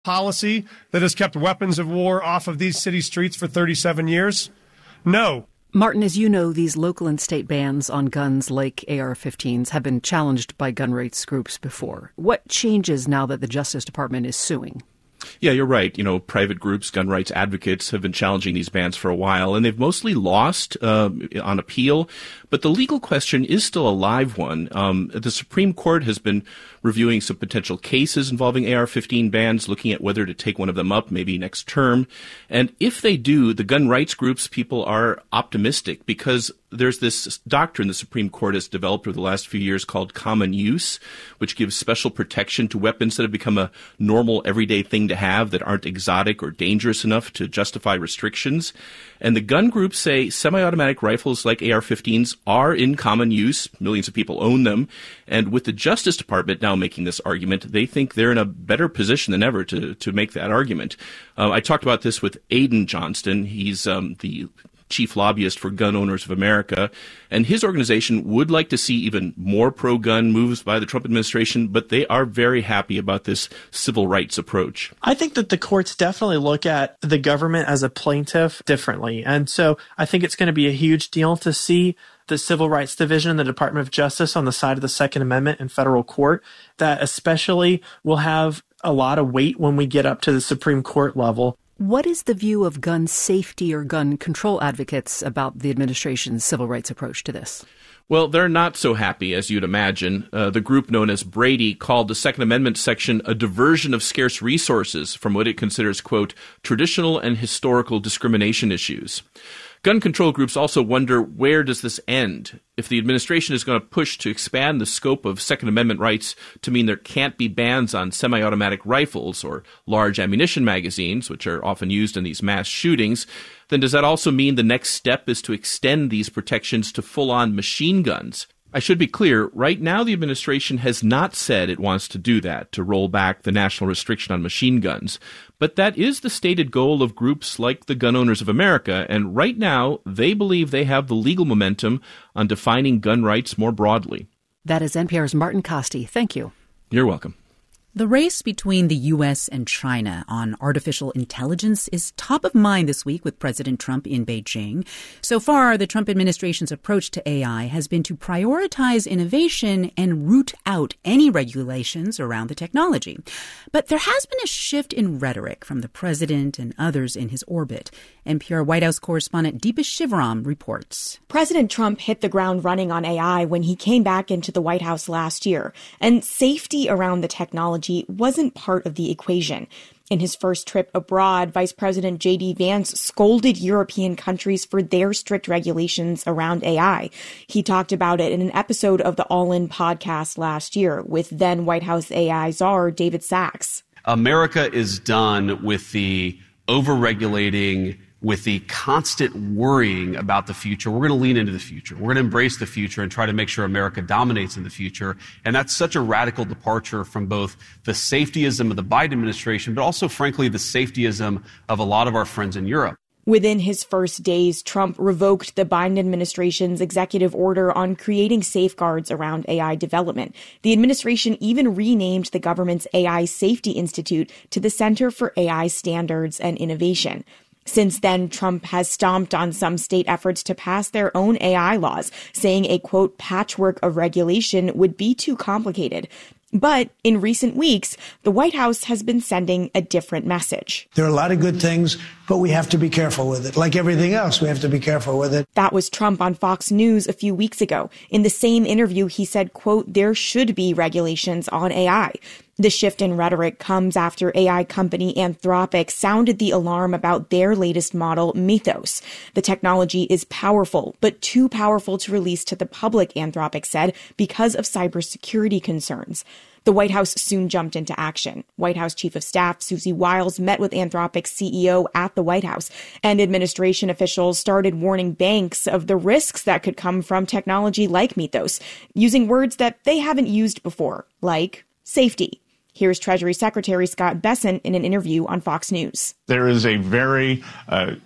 policy that has kept weapons of war off of these city streets for 37 years? No. Martin, as you know, these local and state bans on guns like AR-15s have been challenged by gun rights groups before. What changes now that the Justice Department is suing? Yeah, you're right. Private groups, gun rights advocates have been challenging these bans for a while, and they've mostly lost on appeal. But the legal question is still a live one. The Supreme Court has been reviewing some potential cases involving AR-15 bans, looking at whether to take one of them up maybe next term. And if they do, the gun rights groups people are optimistic because there's this doctrine the Supreme Court has developed over the last few years called common use, which gives special protection to weapons that have become a normal everyday thing to have that aren't exotic or dangerous enough to justify restrictions. And the gun groups say semi-automatic rifles like AR-15s are in common use. Millions of people own them. And with the Justice Department now making this argument, they think they're in a better position than ever to make that argument. I talked about this with Aidan Johnston. He's the chief lobbyist for Gun Owners of America, and his organization would like to see even more pro-gun moves by the Trump administration, but they are very happy about this civil rights approach. I think that the courts definitely look at the government as a plaintiff differently, and so I think it's going to be a huge deal to see the Civil Rights Division in the Department of Justice on the side of the Second Amendment in federal court. That especially will have a lot of weight when we get up to the Supreme Court level. What is the view of gun safety or gun control advocates about the administration's civil rights approach to this? Well, they're not so happy, as you'd imagine. The group known as Brady called the Second Amendment section a diversion of scarce resources from what it considers, quote, traditional and historical discrimination issues. Gun control groups also wonder, where does this end? If the administration is going to push to expand the scope of Second Amendment rights to mean there can't be bans on semi-automatic rifles or large ammunition magazines, which are often used in these mass shootings, then does that also mean the next step is to extend these protections to full-on machine guns? I should be clear, right now the administration has not said it wants to do that, to roll back the national restriction on machine guns. But that is the stated goal of groups like the Gun Owners of America, and right now they believe they have the legal momentum on defining gun rights more broadly. That is NPR's Martin Kaste. Thank you. You're welcome. The race between the U.S. and China on artificial intelligence is top of mind this week with President Trump in Beijing. So far, the Trump administration's approach to AI has been to prioritize innovation and root out any regulations around the technology. But there has been a shift in rhetoric from the president and others in his orbit. NPR White House correspondent Deepa Shivaram reports. President Trump hit the ground running on AI when he came back into the White House last year, and safety around the technology wasn't part of the equation. In his first trip abroad, Vice President J.D. Vance scolded European countries for their strict regulations around AI. He talked about it in an episode of the All In podcast last year with then White House AI czar David Sacks. America is done with the overregulating, with the constant worrying about the future. We're going to lean into the future. We're going to embrace the future and try to make sure America dominates in the future. And that's such a radical departure from both the safetyism of the Biden administration, but also, frankly, the safetyism of a lot of our friends in Europe. Within his first days, Trump revoked the Biden administration's executive order on creating safeguards around AI development. The administration even renamed the government's AI Safety Institute to the Center for AI Standards and Innovation. Since then, Trump has stomped on some state efforts to pass their own AI laws, saying a, quote, patchwork of regulation would be too complicated. But in recent weeks, the White House has been sending a different message. There are a lot of good things, but we have to be careful with it. Like everything else, we have to be careful with it. That was Trump on Fox News a few weeks ago. In the same interview, he said, quote, there should be regulations on AI. The shift in rhetoric comes after AI company Anthropic sounded the alarm about their latest model, Mythos. The technology is powerful, but too powerful to release to the public, Anthropic said, because of cybersecurity concerns. The White House soon jumped into action. White House Chief of Staff Susie Wiles met with Anthropic's CEO at the White House, and administration officials started warning banks of the risks that could come from technology like Mythos, using words that they haven't used before, like safety. Here's Treasury Secretary Scott Bessent in an interview on Fox News. There is a very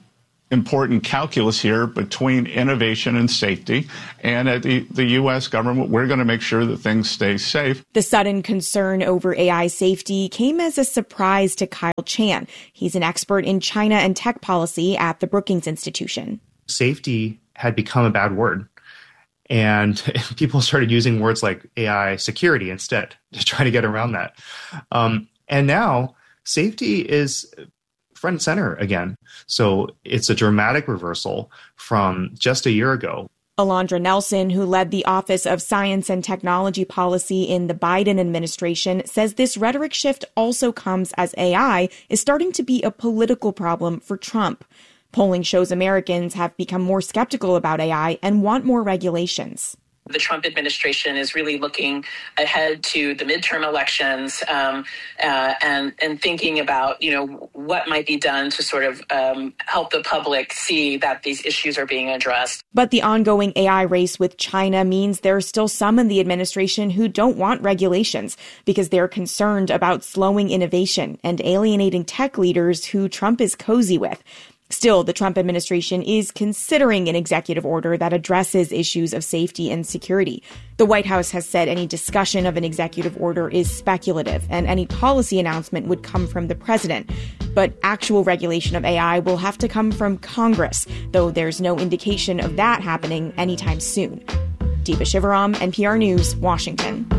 important calculus here between innovation and safety. And at the U.S. government, we're going to make sure that things stay safe. The sudden concern over AI safety came as a surprise to Kyle Chan. He's an expert in China and tech policy at the Brookings Institution. Safety had become a bad word. And people started using words like AI security instead to try to get around that. And now safety is front and center again. So it's a dramatic reversal from just a year ago. Alondra Nelson, who led the Office of Science and Technology Policy in the Biden administration, says this rhetoric shift also comes as AI is starting to be a political problem for Trump. Polling shows Americans have become more skeptical about AI and want more regulations. The Trump administration is really looking ahead to the midterm elections and thinking about, what might be done to sort of help the public see that these issues are being addressed. But the ongoing AI race with China means there are still some in the administration who don't want regulations because they're concerned about slowing innovation and alienating tech leaders who Trump is cozy with. Still, the Trump administration is considering an executive order that addresses issues of safety and security. The White House has said any discussion of an executive order is speculative, and any policy announcement would come from the president. But actual regulation of AI will have to come from Congress, though there's no indication of that happening anytime soon. Deepa Shivaram, NPR News, Washington.